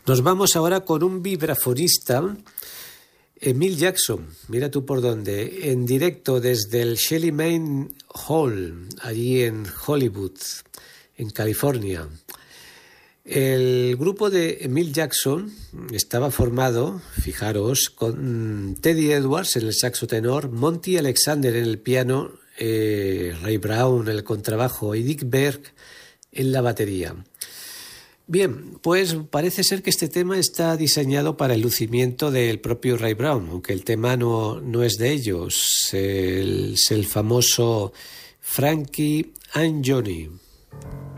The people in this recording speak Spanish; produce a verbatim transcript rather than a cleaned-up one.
Nos vamos ahora con un vibrafonista, Emil Jackson, mira tú por dónde, en directo desde el Shelly Main Hall, allí en Hollywood, en California. El grupo de Emil Jackson estaba formado, fijaros, con Teddy Edwards en el saxo tenor, Monty Alexander en el piano, eh, Ray Brown en el contrabajo y Dick Berg en la batería. Bien, pues parece ser que este tema está diseñado para el lucimiento del propio Ray Brown, aunque el tema no, no es de ellos, el, es el famoso Frankie and Johnny.